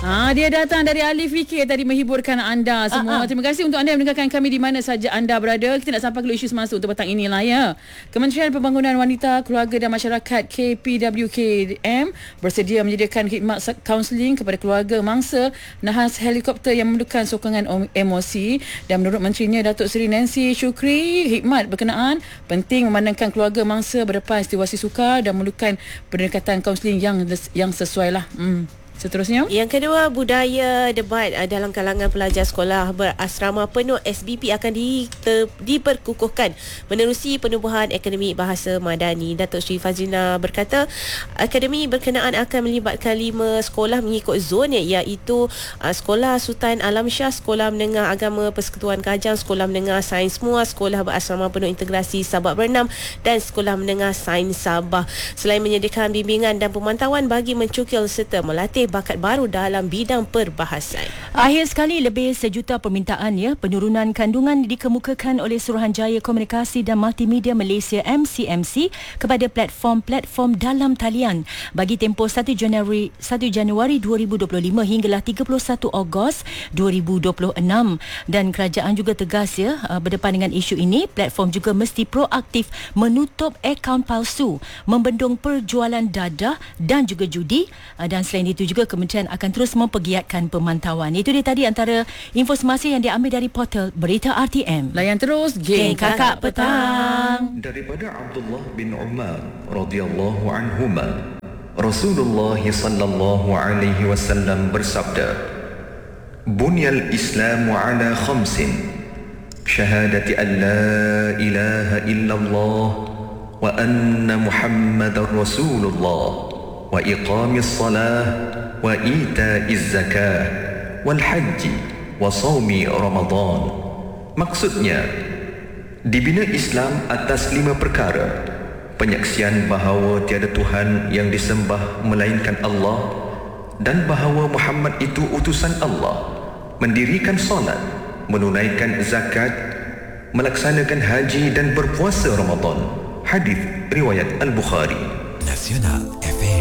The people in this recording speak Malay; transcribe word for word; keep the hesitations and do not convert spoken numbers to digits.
Ah, dia datang dari Alif Fikir tadi menhiburkan anda semua. Uh-huh. Terima kasih untuk anda yang mendengarkan kami di mana saja anda berada. Kita nak sampai ke isu semasa untuk petang inilah ya. Kementerian Pembangunan Wanita, Keluarga dan Masyarakat K P W K M bersedia menyediakan khidmat kaunseling kepada keluarga mangsa nahas helikopter yang memerlukan sokongan emosi. Dan menurut menterinya Datuk Seri Nancy Shukri, khidmat berkenaan penting memandangkan keluarga mangsa berdepan situasi sukar dan memerlukan pendekatan kaunseling yang yang sesuai lah. Hmm. Seterusnya, yang kedua, budaya debat dalam kalangan pelajar sekolah berasrama penuh S B P akan di, ter, diperkukuhkan menerusi penubuhan Akademi Bahasa Madani. Datuk Seri Fazlina berkata, akademi berkenaan akan melibatkan lima sekolah mengikut zon, iaitu uh, Sekolah Sultan Alam Shah, Sekolah Menengah Agama Persekutuan Kajang, Sekolah Menengah Sains Mua, Sekolah Berasrama Penuh Integrasi Sabak Bernam dan Sekolah Menengah Sains Sabah. Selain menyediakan bimbingan dan pemantauan bagi mencukil serta melatih bakat baru dalam bidang perbahasan. Akhir sekali, lebih sejuta permintaan ya penurunan kandungan dikemukakan oleh Suruhanjaya Komunikasi dan Multimedia Malaysia M C M C kepada platform-platform dalam talian bagi tempoh satu Januari dua ribu dua puluh lima hinggalah tiga puluh satu Ogos dua ribu dua puluh enam. Dan kerajaan juga tegas ya berdepan dengan isu ini, platform juga mesti proaktif menutup akaun palsu, membendung perjualan dadah dan juga judi. Dan selain itu juga kementerian akan terus mempergiatkan pemantauan. Itu dia tadi antara informasi yang diambil dari portal Berita R T M. Layan terus Geng Kakak Petang. Daripada Abdullah bin Umar radhiyallahu anhuma, Rasulullah sallallahu alaihi wasallam bersabda, "Bunyal Islamu ala khamsin, syahadati an la ilaha illallah wa anna Muhammadar Rasulullah wa iqamis salah wa ita'iz zakah wal haji wa sawmi Ramadan." Maksudnya, dibina Islam atas lima perkara: penyaksian bahawa tiada Tuhan yang disembah melainkan Allah dan bahawa Muhammad itu utusan Allah, mendirikan solat, menunaikan zakat, melaksanakan haji dan berpuasa Ramadan. Hadis riwayat Al-Bukhari. Nasional F M.